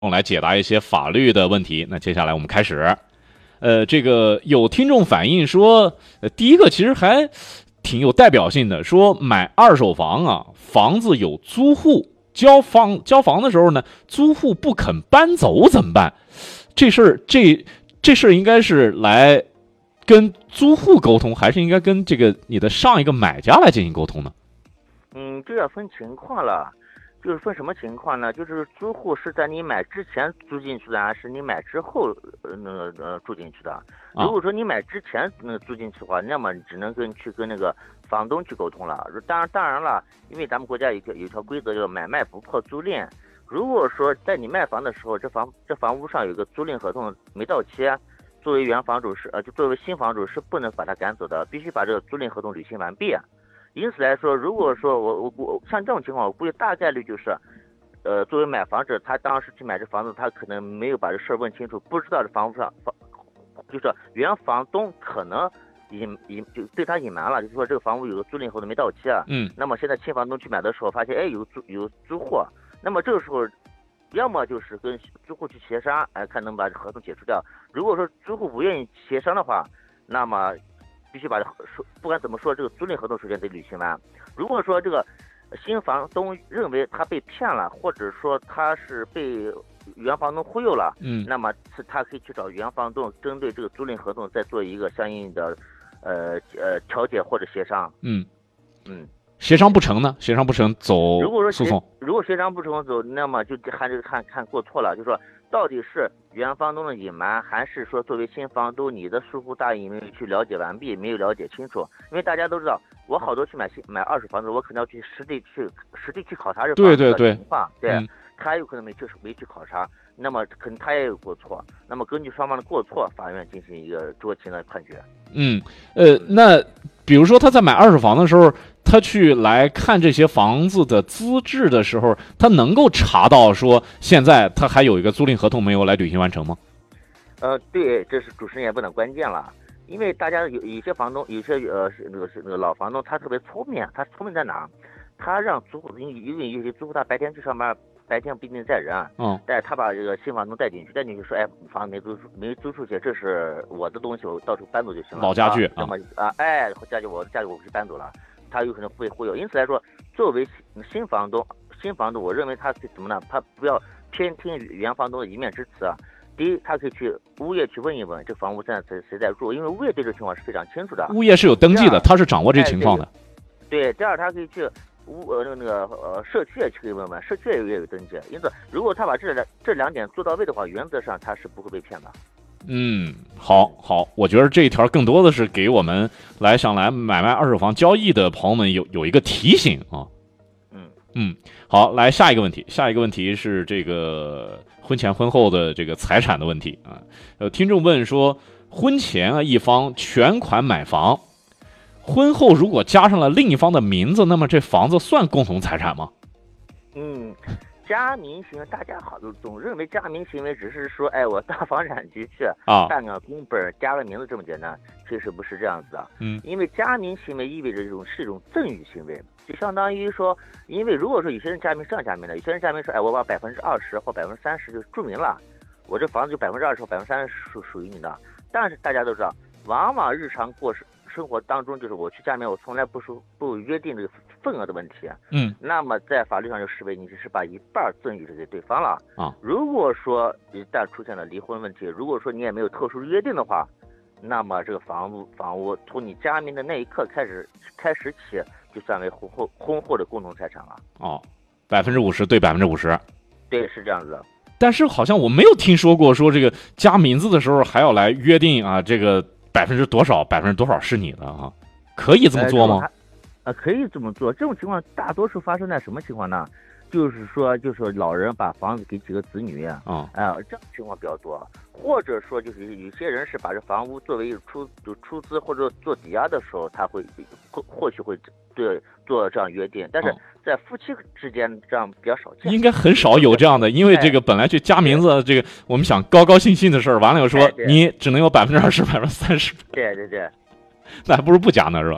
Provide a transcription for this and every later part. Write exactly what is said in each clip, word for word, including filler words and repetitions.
来解答一些法律的问题。那接下来我们开始。呃，这个有听众反映说，呃，第一个其实还挺有代表性的，说买二手房啊，房子有租户，交房交房的时候呢，租户不肯搬走怎么办？这事儿这这事儿应该是来跟租户沟通，还是应该跟这个你的上一个买家来进行沟通呢？ 嗯，这要分情况了。就是分什么情况呢？就是租户是在你买之前租进去的，还是你买之后呃那个呃住进去的？如果说你买之前那个租进去的话，那么你只能跟去跟那个房东去沟通了。当然当然了，因为咱们国家有条有条规则叫买卖不破租赁。如果说在你卖房的时候，这房这房屋上有个租赁合同没到期，作为原房主是呃就作为新房主是不能把他赶走的，必须把这个租赁合同履行完毕。因此来说，如果说我我我像这种情况，我估计大概率就是，呃，作为买房者，他当时去买这房子，他可能没有把这事儿问清楚，不知道这房屋上房，就是原房东可能隐隐就对他隐瞒了，就是说这个房屋有个租赁合同没到期啊。 嗯。 那么现在新房东去买的时候，发现哎有租有租户，那么这个时候，要么就是跟租户去协商，哎看能把这合同解除掉。如果说租户不愿意协商的话，那么必须把说，不管怎么说，这个租赁合同首先得履行完。如果说这个新房东认为他被骗了，或者说他是被原房东忽悠了， 嗯， 那么他可以去找原房东，针对这个租赁合同再做一个相应的呃呃调解或者协商。 嗯嗯， 协商不成呢？协商不成走如果说诉讼。 如果协商不成走，那么就还是看看过错了，就是说到底是原房东的隐瞒，还是说作为新房东你的疏忽大意没有去了解完毕，没有了解清楚？因为大家都知道，我好多去买新买二手房子，我肯定要去实地去实地去考察这房子的情况。对对对，对、嗯，他有可能没去没去考察，那么可能他也有过错。那么根据双方的过错，法院进行一个酌情的判决。 嗯，呃，那比如说他在买二手房的时候，他去来看这些房子的资质的时候，他能够查到说现在他还有一个租赁合同没有来履行完成吗？ 呃，对，这是主持人也问的关键了。因为大家有有些房东，有些呃那个是那个老房东，他特别聪明，他聪明在哪？他让租户，因为因为有些租户他白天去上班，白天不一定在人， 嗯， 但是他把这个新房东带进去，带进去说，哎，房子没租没租出去，这是我的东西，我到处搬走就行了。 老家具啊，那么啊，哎，家具我家具我不是搬走了，他有可能被忽悠。因此来说，作为新房东，新房东，我认为他是怎么呢？他不要偏听原房东的一面之词啊。第一，他可以去物业去问一问这房屋现在谁谁在住，因为物业对这个情况是非常清楚的。 物业是有登记的，他是掌握这情况的。 哎、对, 对，第二，他可以去物呃那个那个呃社区也去可以问问，社区也有也有登记。因此，如果他把这两这两点做到位的话，原则上他是不会被骗的。 嗯，好，好，我觉得这一条更多的是给我们来想来买卖二手房交易的朋友们有有一个提醒啊。 嗯嗯，好，来下一个问题，下一个问题是这个婚前婚后的这个财产的问题啊。有听众问说，婚前啊一方全款买房，婚后如果加上了另一方的名字，那么这房子算共同财产吗？ 嗯。加名行为，大家好像总认为加名行为只是说，哎，我到房产局去啊办个公本，加个名字这么简单，其实不是这样子的。 嗯， 因为加名行为意味着这种是一种赠与行为，就相当于说，因为如果说有些人加名这样加名的，有些人加名说，哎，我把百分之二十或百分之三十就注明了，我这房子就百分之二十或百分之三十属属于你的。但是大家都知道，往往日常过生活当中，就是我去加名，我从来不说不约定这个份额的问题。 嗯， 那么在法律上就视为你是把一半赠与给对方了啊。 如果说一旦出现了离婚问题，如果说你也没有特殊约定的话，那么这个房屋房屋从你加名的那一刻开始开始起，就算为婚后婚后的共同财产了。 哦，百分之五十对百分之五十。 对，是这样子的。 但是好像我没有听说过说这个加名字的时候还要来约定啊，这个百分之多少百分之多少是你的啊，可以这么做吗？ 呃呃，可以这么做。这种情况大多数发生在什么情况呢？就是说，就是老人把房子给几个子女啊， 啊、 呃，这种情况比较多。或者说，就是有些人是把这房屋作为出就出资或者做抵押的时候，他会或或许会对做这样约定，但是在夫妻之间这样比较少见。 应该很少有这样的，因为这个本来去加名字，这个我们想高高兴兴的事儿，完了又说你只能有百分之二十、百分之三十。 对对对， 那还不如不加呢，是吧？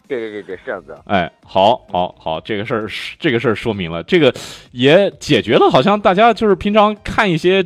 对对对对，是这样子。 哎，好，好，好，这个事儿，这个事儿说明了，这个也解决了，好像大家就是平常看一些